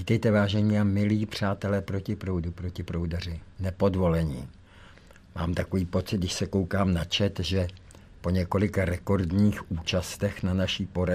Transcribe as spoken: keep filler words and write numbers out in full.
Vítejte, vážení a milí přátelé proti proudu, proti proudaři, nepodvolení. Mám takový pocit, když se koukám na chat, že po několika rekordních účastech na naší poradě